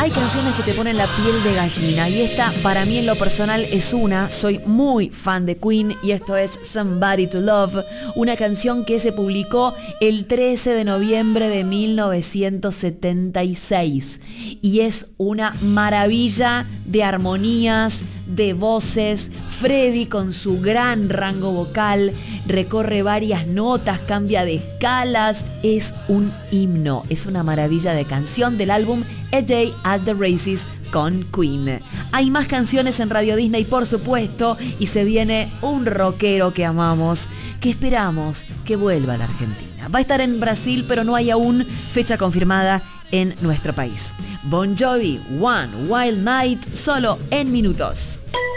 Hay canciones que te ponen la piel de gallina y esta para mí en lo personal es una. Soy muy fan de Queen y esto es Somebody to Love, una canción que se publicó el 13 de noviembre de 1976 y es una maravilla de armonías, de voces. Freddie con su gran rango vocal recorre varias notas, cambia de escalas, es un himno, es una maravilla de canción del álbum A Day at the Races con Queen. Hay más canciones en Radio Disney, por supuesto, y se viene un rockero que amamos, que esperamos que vuelva a la Argentina. Va a estar en Brasil, pero no hay aún fecha confirmada en nuestro país. Bon Jovi, One Wild Night, solo en minutos.